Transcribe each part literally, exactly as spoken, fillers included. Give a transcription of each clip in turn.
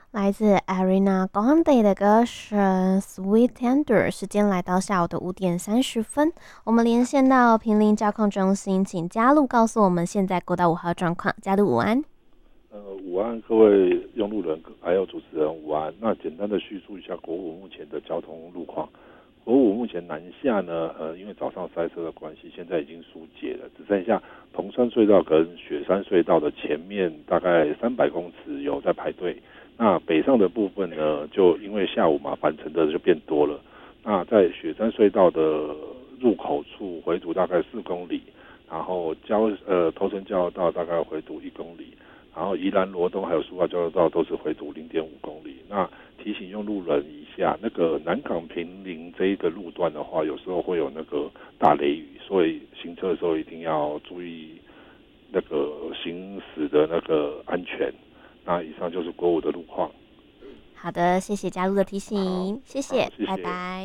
来自 Ariana Grande 的歌声《Sweet Tender》。时间来到下午的五点三十分，我们连线到坪林交控中心，请嘉璐告诉我们现在国道五号状况。嘉璐午安。 呃，午安，各位用路人还有主持人午安。那简单的叙述一下国五目前的交通路况。国五目前南下呢，呃，因为早上塞车的关系，现在已经疏解了，只剩下铜川隧道跟雪山隧道的前面大概三百公尺有在排队。那北上的部分呢，就因为下午嘛，返程的就变多了。那在雪山隧道的入口处回堵大概四公里，然后交呃头城交流道大概回堵一公里，然后宜兰罗东还有苏澳交流道都是回堵零点五公里。那提醒用路人一下，那个南港坪林这一个路段的话，有时候会有那个大雷雨，所以行车的时候一定要注意那个行驶的那个安全。那以上就是国五的路况。 好的，谢谢嘉璐的提醒，谢谢， 谢谢， 拜拜。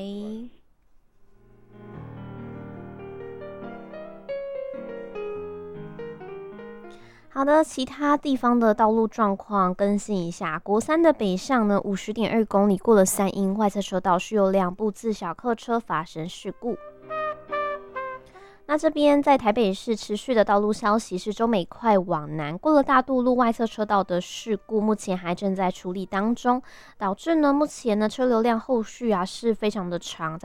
好的，其他地方的道路状况更新一下。国三的北上呢，五十点二公里过了三英，外侧车道是有两部自小客车发生事故。那这边在台北市持续的道路消息是中美快往南过了大渡路外侧车道的事故，目前还正在处理当中，导致呢目前呢车流量后续啊是非常的长。